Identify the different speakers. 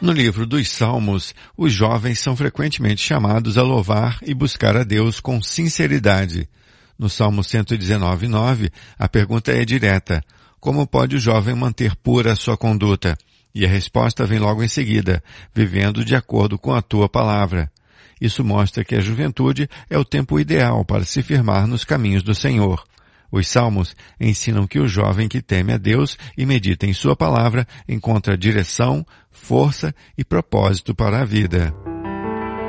Speaker 1: No livro dos Salmos, os jovens são frequentemente chamados a louvar e buscar a Deus com sinceridade. No Salmo 119:9, a pergunta é direta: como pode o jovem manter pura a sua conduta? E a resposta vem logo em seguida: vivendo de acordo com a tua palavra. Isso mostra que a juventude é o tempo ideal para se firmar nos caminhos do Senhor. Os Salmos ensinam que o jovem que teme a Deus e medita em sua palavra encontra direção, força e propósito para a vida.